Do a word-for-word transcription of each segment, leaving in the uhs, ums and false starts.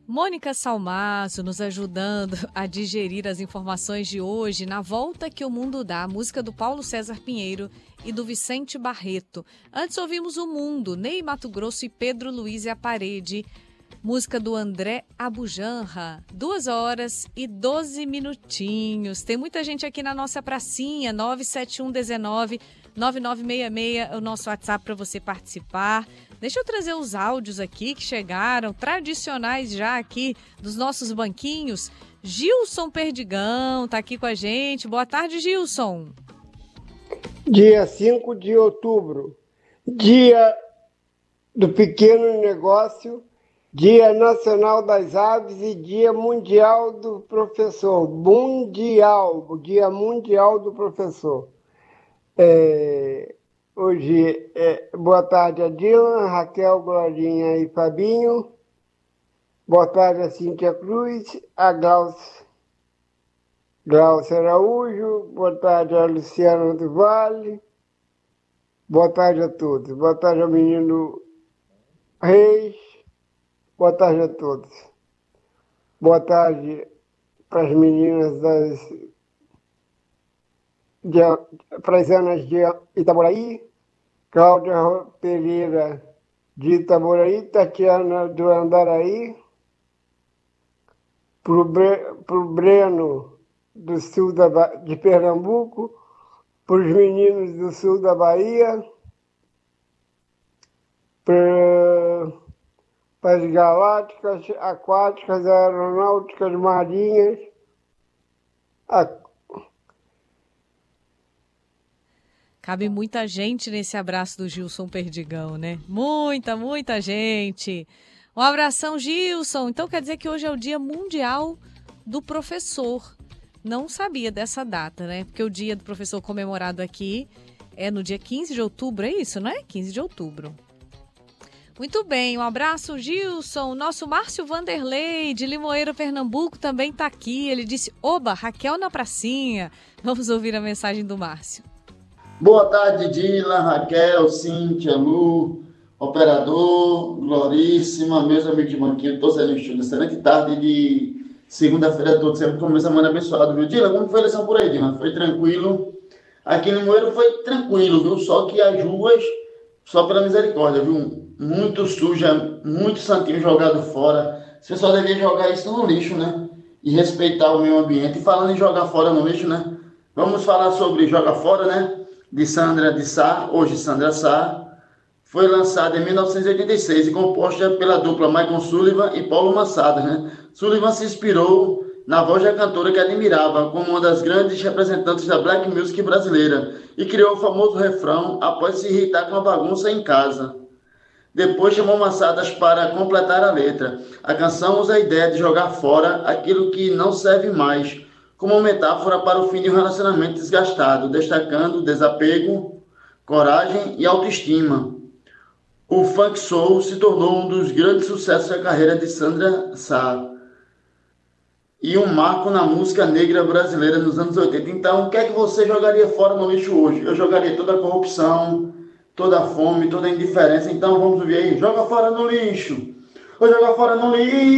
Mônica Salmazo nos ajudando a digerir as informações de hoje na Volta que o Mundo Dá, a música do Paulo César Pinheiro e do Vicente Barreto. Antes ouvimos O Mundo, Ney Matogrosso e Pedro Luiz e a Parede, música do André Abujanra. Duas horas e doze minutinhos. Tem muita gente aqui na nossa pracinha, nove sete um um nove nove nove seis seis é o nosso WhatsApp para você participar. Deixa eu trazer os áudios aqui que chegaram, tradicionais já aqui dos nossos banquinhos. Gilson Perdigão está aqui com a gente. Boa tarde, Gilson. Dia cinco de outubro, dia do pequeno negócio, Dia Nacional das Aves e Dia Mundial do Professor. Mundial, Dia Mundial do Professor. É... Hoje, é, boa tarde a Dylan, Raquel, Glorinha e Fabinho. Boa tarde a Cíntia Cruz, a Glaucia, Glaucia Araújo. Boa tarde a Luciana do Vale. Boa tarde a todos. Boa tarde ao menino Reis. Boa tarde a todos. Boa tarde para as meninas das... De, para as Anas de Itaboraí, Cláudia Pereira de Itaboraí, Tatiana do Andaraí, para o Breno do sul da, de Pernambuco, para os meninos do sul da Bahia, para, para as galácticas, aquáticas, aeronáuticas, marinhas, a, Cabe muita gente nesse abraço do Gilson Perdigão, né? Muita, muita gente. Um abração, Gilson. Então quer dizer que hoje é o Dia Mundial do Professor. Não sabia dessa data, né? Porque o Dia do Professor comemorado aqui é no dia quinze de outubro, é isso, não é? quinze de outubro. Muito bem, um abraço, Gilson. Nosso Márcio Vanderlei, de Limoeiro, Pernambuco, também está aqui. Ele disse, oba, Raquel na pracinha. Vamos ouvir a mensagem do Márcio. Boa tarde, Dylan, Raquel, Cíntia, Lu, operador, Gloríssima, meus amigos de banquinho, todos aí no estúdio. Excelente tarde de segunda-feira, todo sempre com uma semana abençoada, viu? Dylan, como foi a eleição por aí, Dylan? Foi tranquilo? Aqui no Moeiro foi tranquilo, viu? Só que as ruas, só pela misericórdia, viu? Muito suja, muito santinho jogado fora. Você só deveria jogar isso no lixo, né? E respeitar o meio ambiente. E falando em jogar fora no lixo, né? Vamos falar sobre jogar fora, né? De Sandra de Sá, hoje Sandra Sá, foi lançada em mil novecentos e oitenta e seis e composta pela dupla Michael Sullivan e Paulo Massadas, né? Sullivan se inspirou na voz da cantora que admirava como uma das grandes representantes da black music brasileira e criou o famoso refrão após se irritar com a bagunça em casa. Depois chamou Massadas para completar a letra. A canção usa a ideia de jogar fora aquilo que não serve mais, como uma metáfora para o fim de um relacionamento desgastado, destacando desapego, coragem e autoestima. O funk soul se tornou um dos grandes sucessos da carreira de Sandra Sá e um marco na música negra brasileira nos anos oitenta. Então, o que é que você jogaria fora no lixo hoje? Eu jogaria toda a corrupção, toda a fome, toda a indiferença. Então, vamos ver aí. Joga fora no lixo. Ou joga fora no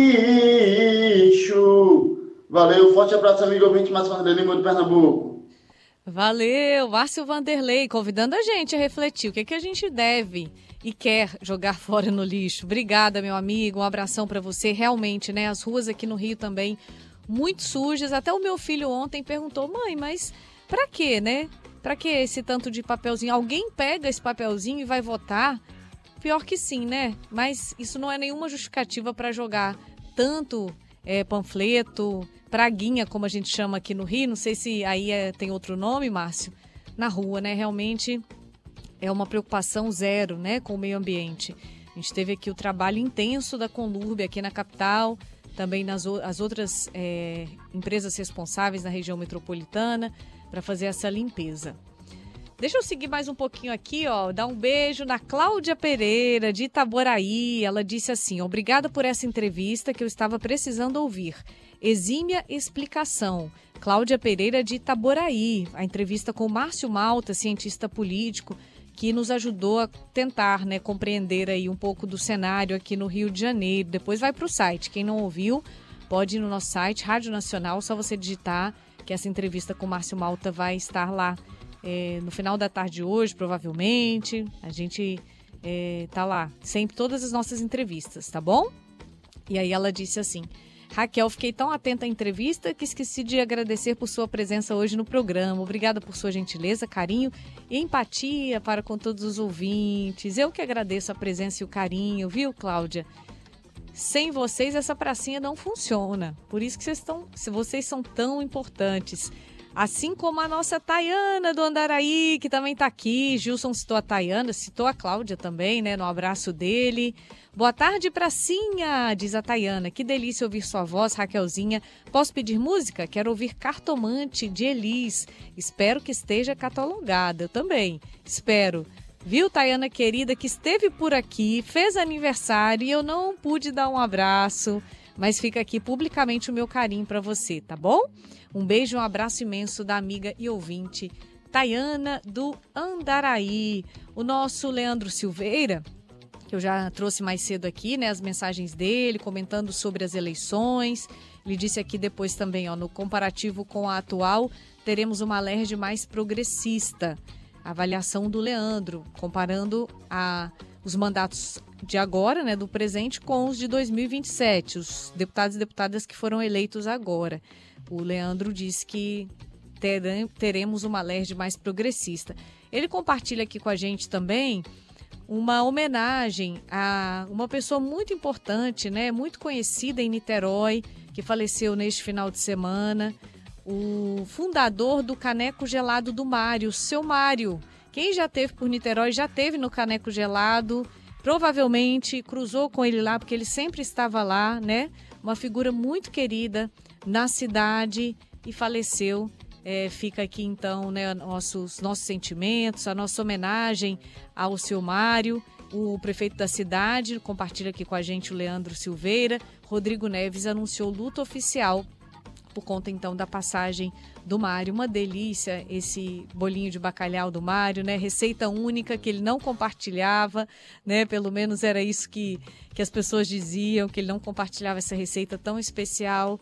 lixo. Valeu, forte abraço, amigo ouvinte, Márcio Vanderlei, de Pernambuco. Valeu, Márcio Vanderlei, convidando a gente a refletir o que, é que a gente deve e quer jogar fora no lixo. Obrigada, meu amigo, um abração para você. Realmente, né, as ruas aqui no Rio também muito sujas. Até o meu filho ontem perguntou, mãe, mas para quê, né? Para que esse tanto de papelzinho? Alguém pega esse papelzinho e vai votar? Pior que sim, né? Mas isso não é nenhuma justificativa para jogar tanto é, panfleto, praguinha, como a gente chama aqui no Rio, não sei se aí é, tem outro nome, Márcio, na rua, né? Realmente é uma preocupação zero, né, com o meio ambiente. A gente teve aqui o trabalho intenso da Conlurb aqui na capital, também nas as outras é, empresas responsáveis na região metropolitana para fazer essa limpeza. Deixa eu seguir mais um pouquinho aqui, ó, dar um beijo na Cláudia Pereira, de Itaboraí. Ela disse assim, obrigada por essa entrevista que eu estava precisando ouvir. Exímia explicação. Cláudia Pereira, de Itaboraí. A entrevista com o Márcio Malta, cientista político, que nos ajudou a tentar, né, compreender aí um pouco do cenário aqui no Rio de Janeiro. Depois vai para o site. Quem não ouviu, pode ir no nosso site, Rádio Nacional, só você digitar que essa entrevista com o Márcio Malta vai estar lá é, no final da tarde de hoje, provavelmente. A gente é, tá lá, sempre, todas as nossas entrevistas, tá bom? E aí ela disse assim: Raquel, fiquei tão atenta à entrevista que esqueci de agradecer por sua presença hoje no programa. Obrigada por sua gentileza, carinho e empatia para com todos os ouvintes. Eu que agradeço a presença e o carinho, viu, Cláudia? Sem vocês, essa pracinha não funciona. Por isso que vocês, estão, se vocês são tão importantes. Assim como a nossa Tayana do Andaraí, que também está aqui. Gilson citou a Tayana, citou a Cláudia também, né, no abraço dele. Boa tarde, pracinha, diz a Tayana. Que delícia ouvir sua voz, Raquelzinha. Posso pedir música? Quero ouvir Cartomante, de Elis. Espero que esteja catalogada. Eu também espero. Viu, Tayana querida, que esteve por aqui, fez aniversário e eu não pude dar um abraço, mas fica aqui publicamente o meu carinho para você, tá bom? Um beijo e um abraço imenso da amiga e ouvinte Tayana do Andaraí. O nosso Leandro Silveira, que eu já trouxe mais cedo aqui, né, as mensagens dele, comentando sobre as eleições. Ele disse aqui depois também, ó, no comparativo com a atual, teremos uma L E R J mais progressista. Avaliação do Leandro, comparando a, os mandatos de agora, né, do presente, com os de dois mil e vinte e sete, os deputados e deputadas que foram eleitos agora. O Leandro disse que terem, teremos uma L E R J mais progressista. Ele compartilha aqui com a gente também uma homenagem a uma pessoa muito importante, né, muito conhecida em Niterói, que faleceu neste final de semana, o fundador do Caneco Gelado do Mário, seu Mário. Quem já teve por Niterói, já teve no Caneco Gelado, provavelmente cruzou com ele lá, porque ele sempre estava lá, né? Uma figura muito querida na cidade e faleceu. É, fica aqui então, né, nossos, nossos sentimentos, a nossa homenagem ao seu Mário. O prefeito da cidade compartilha aqui com a gente, o Leandro Silveira. Rodrigo Neves anunciou luta oficial por conta, então, da passagem do Mário. Uma delícia esse bolinho de bacalhau do Mário, né? Receita única que ele não compartilhava, né? Pelo menos era isso que, que as pessoas diziam, que ele não compartilhava essa receita tão especial.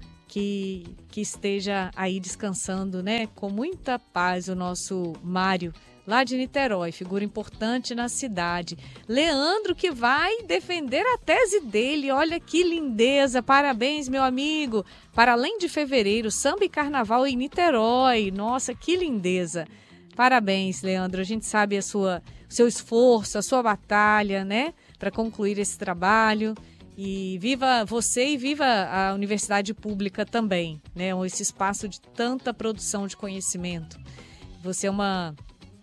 Que, que esteja aí descansando, né? Com muita paz o nosso Mário, lá de Niterói, figura importante na cidade. Leandro, que vai defender a tese dele. Olha que lindeza, parabéns, meu amigo. Para além de fevereiro, samba e carnaval em Niterói. Nossa, que lindeza. Parabéns, Leandro. A gente sabe a sua, o seu esforço, a sua batalha, né? Para concluir esse trabalho. E viva você e viva a universidade pública também, né? Esse espaço de tanta produção de conhecimento. Você é uma...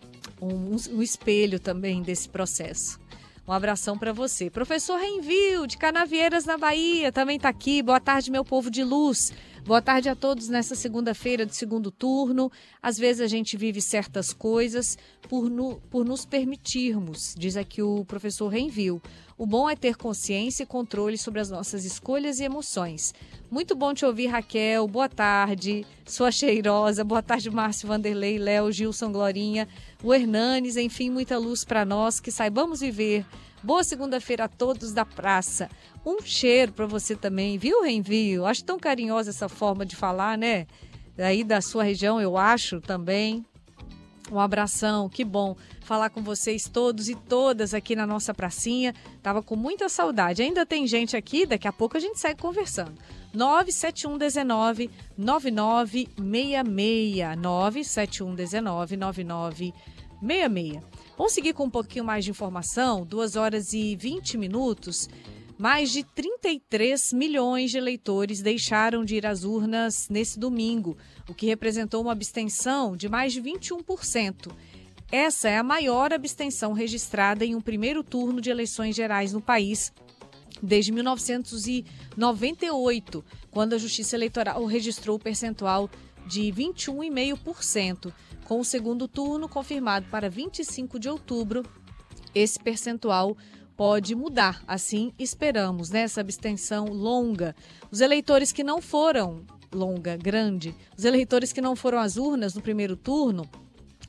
Um, um espelho também desse processo. Um abração para você. Professor Renvil, de Canavieiras, na Bahia, também está aqui. Boa tarde, meu povo de luz. Boa tarde a todos nessa segunda-feira de segundo turno. Às vezes a gente vive certas coisas por, no, por nos permitirmos, diz aqui o professor Renvil. O bom é ter consciência e controle sobre as nossas escolhas e emoções. Muito bom te ouvir, Raquel. Boa tarde, sua cheirosa. Boa tarde, Márcio, Vanderlei, Léo, Gilson, Glorinha, o Hernanes. Enfim, muita luz para nós, que saibamos viver. Boa segunda-feira a todos da praça. Um cheiro para você também, viu, Renvio? Acho tão carinhosa essa forma de falar, né? Aí da sua região, eu acho também. Um abração, que bom falar com vocês todos e todas aqui na nossa pracinha. Tava com muita saudade. Ainda tem gente aqui, daqui a pouco a gente segue conversando. nove sete um um nove nove nove seis seis. nove sete um um nove nove nove seis seis. Vamos seguir com um pouquinho mais de informação. duas horas e vinte minutos. Mais de trinta e três milhões de eleitores deixaram de ir às urnas nesse domingo, o que representou uma abstenção de mais de vinte e um por cento. Essa é a maior abstenção registrada em um primeiro turno de eleições gerais no país desde mil novecentos e noventa e oito, quando a Justiça Eleitoral registrou o percentual de vinte e um vírgula cinco por cento. Com o segundo turno confirmado para vinte e cinco de outubro, esse percentual pode mudar, assim esperamos, né? Essa abstenção longa. Os eleitores que não foram, longa, grande, os eleitores que não foram às urnas no primeiro turno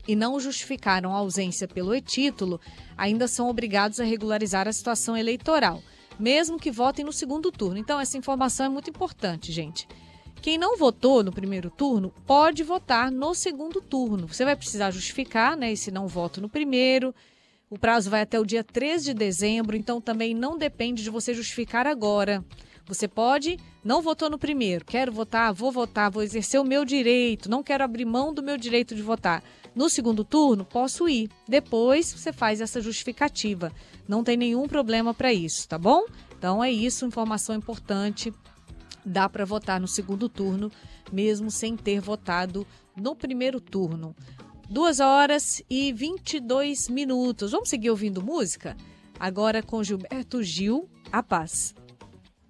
e não justificaram a ausência pelo e-título, ainda são obrigados a regularizar a situação eleitoral, mesmo que votem no segundo turno. Então, essa informação é muito importante, gente. Quem não votou no primeiro turno pode votar no segundo turno. Você vai precisar justificar, né, esse não voto no primeiro. O prazo vai até o dia três de dezembro, então também não depende de você justificar agora. Você pode, não votou no primeiro, quero votar, vou votar, vou exercer o meu direito, não quero abrir mão do meu direito de votar. No segundo turno, posso ir. Depois você faz essa justificativa. Não tem nenhum problema para isso, tá bom? Então é isso, informação importante. Dá para votar no segundo turno, mesmo sem ter votado no primeiro turno. duas horas e vinte e dois minutos. Vamos seguir ouvindo música? Agora com Gilberto Gil, A Paz.